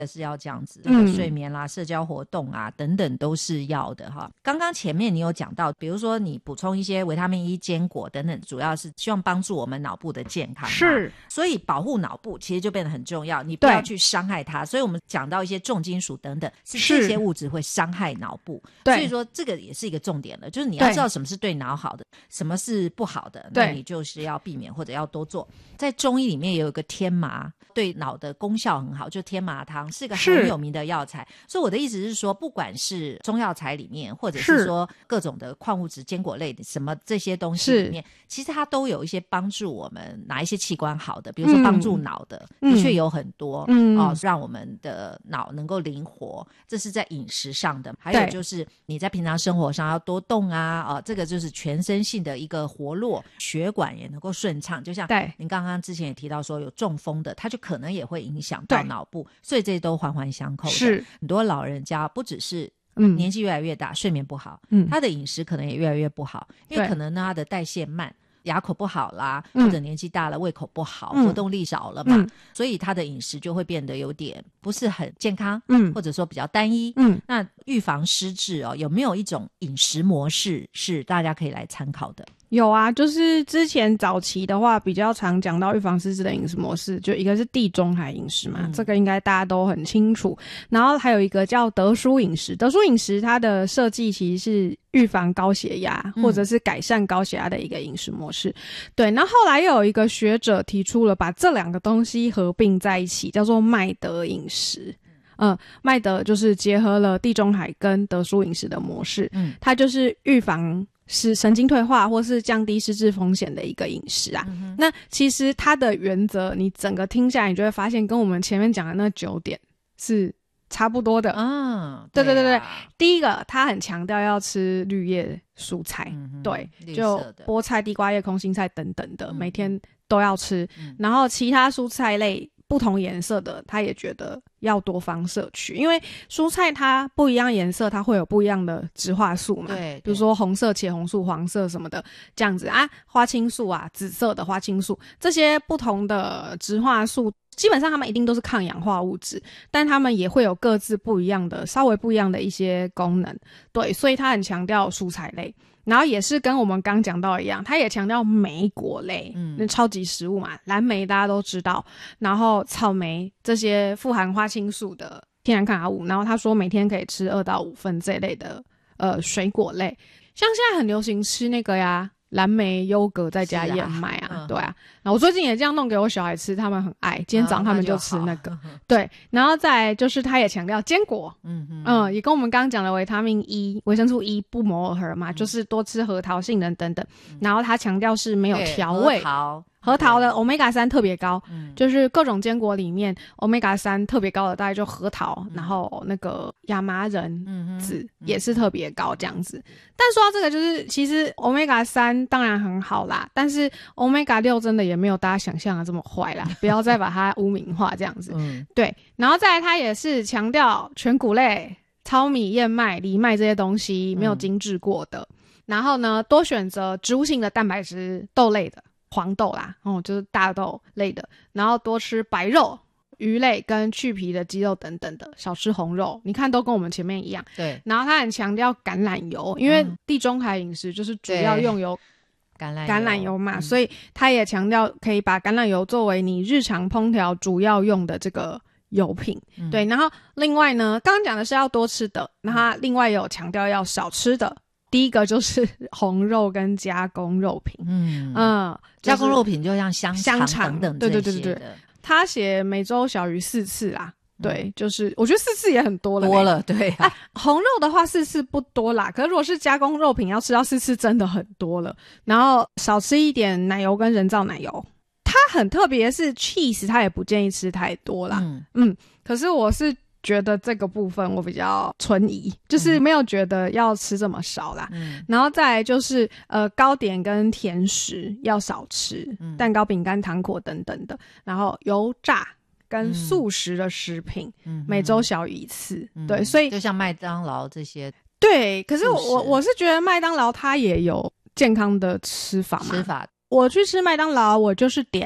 是要这样子，睡眠啦、社交活动啊等等都是要的哈。刚刚前面你有讲到，比如说你补充一些维他命 E、坚果等等，主要是希望帮助我们脑部的健康嘛。 是， 所以保护脑部其实就变得很重要，你不要去伤害它。所以我们讲到一些重金属等等，是这些物质会伤害脑部。所以说这个也是一个重点了，就是你要知道什么是对脑好的，什么是不好的，那你就是要避免或者要多做。在中医里面也有一个天麻，对脑的功效很好，就天麻汤是个很有名的药材。所以我的意思是说，不管是中药材里面，或者是说各种的矿物质、坚果类的什么这些东西里面，其实它都有一些帮助我们哪一些器官好的，比如说帮助脑的，的确有很多让我们的脑能够灵活，这是在饮食上的。还有就是你在平常生活上要多动啊，这个就是全身性的一个活络，血管也能够顺畅。就像您刚刚之前也提到说，有中风的，它就可能也会影响到脑部，所以这都环环相扣的。是很多老人家不只是年纪越来越大，睡眠不好，他的饮食可能也越来越不好，因为可能呢他的代谢慢，牙口不好啦，或者年纪大了胃口不好，活动力少了嘛，所以他的饮食就会变得有点不是很健康，或者说比较单一。那预防失智有没有一种饮食模式是大家可以来参考的？ 有啊，就是之前早期的话比较常讲到预防失智的饮食模式，就一个是地中海饮食嘛，这个应该大家都很清楚。然后还有一个叫德叔饮食，德叔饮食它的设计其实是预防高血压或者是改善高血压的一个饮食模式。对，然后后来又有一个学者提出了把这两个东西合并在一起，叫做麦德饮食。麦德就是结合了地中海跟德叔饮食的模式，它就是预防是神经退化或是降低失智风险的一个饮食啊。那其实它的原则你整个听下来，你就会发现跟我们前面讲的那9点是差不多的。对对对对，第一个它很强调要吃绿叶蔬菜，对，就菠菜、地瓜叶、空心菜等等的，每天都要吃。然后其他蔬菜类不同颜色的他也觉得要多方摄取，因为蔬菜它不一样颜色，它会有不一样的植化素嘛，对，比如说红色茄红素、黄色什么的这样子啊，花青素啊，紫色的花青素，这些不同的植化素基本上它们一定都是抗氧化物质，但它们也会有各自不一样的稍微不一样的一些功能。对，所以它很强调蔬菜类，然后也是跟我们刚讲到一样，它也强调莓果类，那超级食物嘛，蓝莓大家都知道，然后草莓这些富含花青素的天然抗氧物，然后他说每天可以吃2到5份这一类的水果类，像现在很流行吃那个呀，蓝莓优格再加燕麦啊，对啊，然后我最近也这样弄给我小孩吃，他们很爱，今天早上他们就吃那个，对，然后再来就是他也强调坚果，也跟我们刚刚讲的维他命 E、维生素 E 不谋而合嘛，就是多吃核桃、杏仁等等，然后他强调是没有调味，核桃的 Omega 3特别高，就是各种坚果里面 Omega 3特别高的大概就核桃，然后那个亚麻仁籽也是特别高这样子。但说到这个，就是其实 Omega 3当然很好啦，但是 Omega 6真的也没有大家想象的这么坏啦，不要再把它污名化这样子。对，然后再来它也是强调全谷类、糙米、燕麦、藜麦这些东西没有精制过的，然后呢多选择植物性的蛋白质豆类的。黄豆啦，就是大豆类的，然后多吃白肉、鱼类跟去皮的鸡肉等等的，少吃红肉。你看都跟我们前面一样。对。然后他很强调橄榄油，因为地中海饮食就是主要用油橄榄油嘛，所以他也强调可以把橄榄油作为你日常烹调主要用的这个油品。对。然后另外呢，刚刚讲的是要多吃的，那他另外也有强调要少吃的。第一个就是红肉跟加工肉品， 加工肉品就像香肠等等这些的。对， 他写每周小于4次啦，对，就是我觉得4次也很多了， 对啊。 红肉的话4次不多啦，可是如果是加工肉品要吃到4次真的很多了。然后少吃一点奶油跟人造奶油，它很特别是 cheese 它也不建议吃太多啦。可是我是觉得这个部分我比较存疑，就是没有觉得要吃这么少啦。然后再来就是糕点跟甜食要少吃，蛋糕、饼干、糖果等等的，然后油炸跟速食的食品，每周小于1次。对，所以就像麦当劳这些。 对，可是我是觉得麦当劳它也有健康的吃法嘛。我去吃麦当劳，我就是点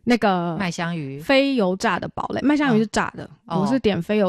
那个麦香鱼非油炸的堡垒，麦香鱼是炸的，我是点非油